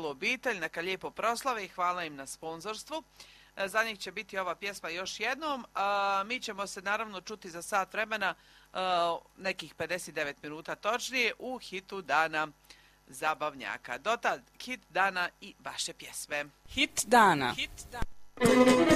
cijelu obitelj, neka lijepo proslave i hvala im na sponzorstvu. Za njih će biti ova pjesma još jednom. Mi ćemo se naravno čuti za sat vremena, nekih 59 minuta točnije, u hitu dana zabavnjaka. Dotad hit dana i vaše pjesme. Hit dana.